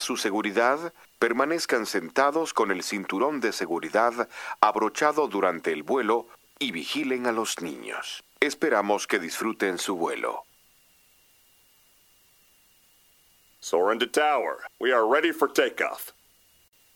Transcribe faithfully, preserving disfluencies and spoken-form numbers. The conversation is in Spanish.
su seguridad, permanezcan sentados con el cinturón de seguridad abrochado durante el vuelo y vigilen a los niños. Esperamos que disfruten su vuelo. Soarin' to tower. We are ready for takeoff.